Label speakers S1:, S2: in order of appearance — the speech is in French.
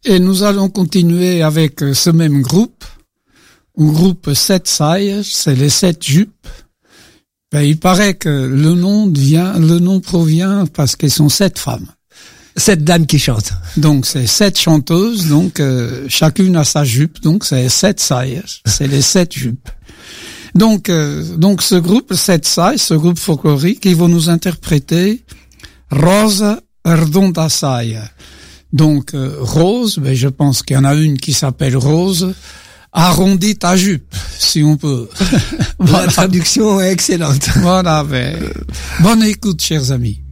S1: Et nous allons continuer avec ce même groupe, Sept Sailles, c'est les 7 jupes. Ben, il paraît que le nom provient parce qu'elles sont 7 femmes.
S2: 7 dames qui chantent.
S1: Donc c'est 7 chanteuses, donc chacune a sa jupe, donc c'est 7 Sailles, c'est les 7 jupes. Donc ce groupe 7 Sailles, ce groupe folklorique, ils vont nous interpréter Rosa Redonda Saia. Donc Rose, ben je pense qu'il y en a une qui s'appelle Rose. Arrondis ta jupe, si on peut.
S2: Voilà. La traduction est excellente.
S1: Voilà, ben bonne écoute, chers amis.